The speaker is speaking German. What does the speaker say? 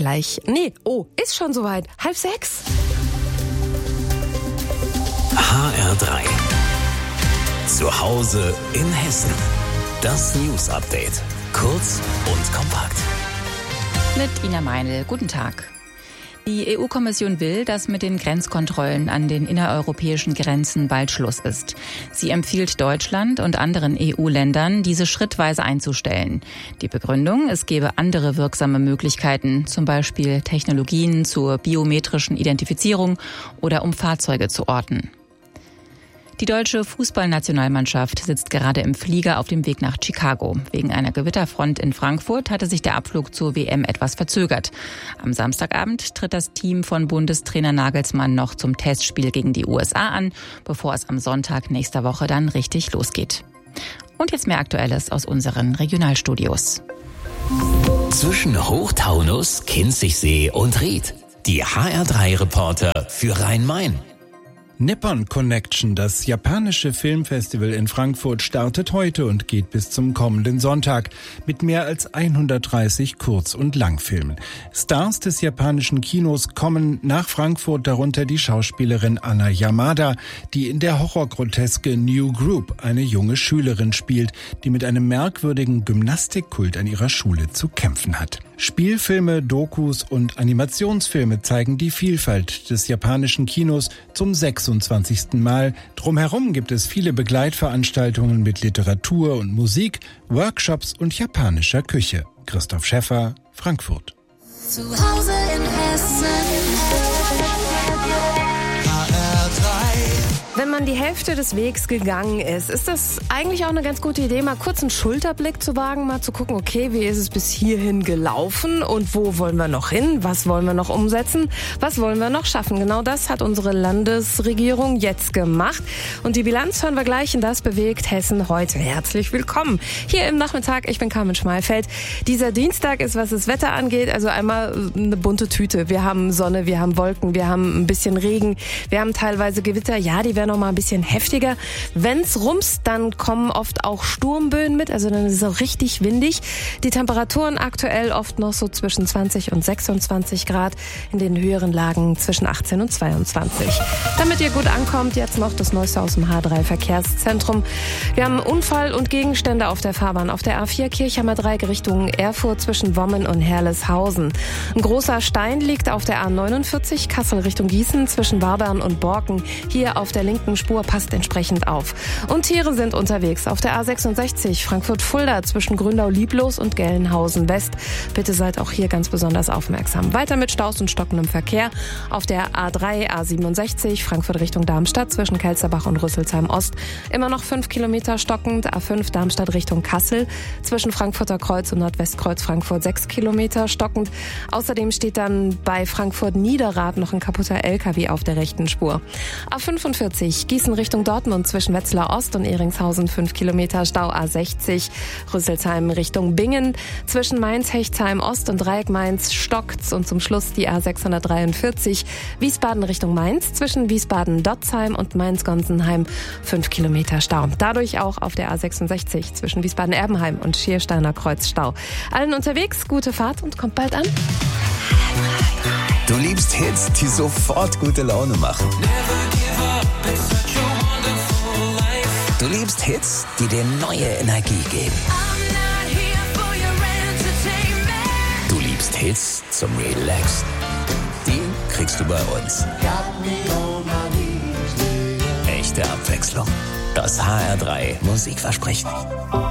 ist schon soweit. 5:30. HR3. Zu Hause in Hessen. Das News Update. Kurz und kompakt. Mit Ina Meinl. Guten Tag. Die EU-Kommission will, dass mit den Grenzkontrollen an den innereuropäischen Grenzen bald Schluss ist. Sie empfiehlt Deutschland und anderen EU-Ländern, diese schrittweise einzustellen. Die Begründung, es gebe andere wirksame Möglichkeiten, zum Beispiel Technologien zur biometrischen Identifizierung oder um Fahrzeuge zu orten. Die deutsche Fußballnationalmannschaft sitzt gerade im Flieger auf dem Weg nach Chicago. Wegen einer Gewitterfront in Frankfurt hatte sich der Abflug zur WM etwas verzögert. Am Samstagabend tritt das Team von Bundestrainer Nagelsmann noch zum Testspiel gegen die USA an, bevor es am Sonntag nächster Woche dann richtig losgeht. Und jetzt mehr Aktuelles aus unseren Regionalstudios. Zwischen Hochtaunus, Kinzigsee und Ried. Die HR3-Reporter für Rhein-Main. Nippon Connection, das japanische Filmfestival in Frankfurt, startet heute und geht bis zum kommenden Sonntag mit mehr als 130 Kurz- und Langfilmen. Stars des japanischen Kinos kommen nach Frankfurt, darunter die Schauspielerin Anna Yamada, die in der Horrorgroteske New Group eine junge Schülerin spielt, die mit einem merkwürdigen Gymnastikkult an ihrer Schule zu kämpfen hat. Spielfilme, Dokus und Animationsfilme zeigen die Vielfalt des japanischen Kinos zum 26. Mal. Drumherum gibt es viele Begleitveranstaltungen mit Literatur und Musik, Workshops und japanischer Küche. Christoph Schäffer, Frankfurt. Zu Hause in Hessen. Wenn man die Hälfte des Wegs gegangen ist, ist das eigentlich auch eine ganz gute Idee, mal kurz einen Schulterblick zu wagen, mal zu gucken, okay, wie ist es bis hierhin gelaufen und wo wollen wir noch hin, was wollen wir noch umsetzen, was wollen wir noch schaffen. Genau das hat unsere Landesregierung jetzt gemacht und die Bilanz hören wir gleich in Das bewegt Hessen heute. Herzlich willkommen hier im Nachmittag, ich bin Carmen Schmalfeld. Dieser Dienstag ist, was das Wetter angeht, also einmal eine bunte Tüte. Wir haben Sonne, wir haben Wolken, wir haben ein bisschen Regen, wir haben teilweise Gewitter, ja, die werden noch mal ein bisschen heftiger. Wenn's rumst, dann kommen oft auch Sturmböen mit, also dann ist es auch richtig windig. Die Temperaturen aktuell oft noch so zwischen 20 und 26 Grad, in den höheren Lagen zwischen 18 und 22. Damit ihr gut ankommt, jetzt noch das Neueste aus dem H3 Verkehrszentrum. Wir haben Unfall und Gegenstände auf der Fahrbahn. Auf der A4 Kirchheimer Dreieck Richtung Erfurt zwischen Wommen und Herleshausen. Ein großer Stein liegt auf der A49 Kassel Richtung Gießen zwischen Wabern und Borken. Hier auf der linken Spur passt entsprechend auf. Und Tiere sind unterwegs auf der A66 Frankfurt-Fulda zwischen Gründau-Lieblos und Gelnhausen-West. Bitte seid auch hier ganz besonders aufmerksam. Weiter mit Staus und stockendem Verkehr auf der A3, A67 Frankfurt Richtung Darmstadt zwischen Kelsterbach und Rüsselsheim-Ost. Immer noch 5 Kilometer stockend. A5 Darmstadt Richtung Kassel zwischen Frankfurter Kreuz und Nordwestkreuz Frankfurt 6 Kilometer stockend. Außerdem steht dann bei Frankfurt-Niederrad noch ein kaputter LKW auf der rechten Spur. A45 Gießen Richtung Dortmund zwischen Wetzlar Ost und Ehringshausen 5 Kilometer Stau. A60 Rüsselsheim Richtung Bingen zwischen Mainz-Hechtsheim Ost und Dreieck Mainz stockt's und zum Schluss die A643 Wiesbaden Richtung Mainz zwischen Wiesbaden-Dotzheim und Mainz-Gonsenheim 5 Kilometer Stau. Dadurch auch auf der A66 zwischen Wiesbaden-Erbenheim und Schiersteiner Kreuz Stau. Allen unterwegs, gute Fahrt und kommt bald an. Du liebst Hits, die sofort gute Laune machen. Du liebst Hits, die dir neue Energie geben. Du liebst Hits zum Relaxen. Die kriegst du bei uns. Echte Abwechslung. Das HR3 Musikversprechen.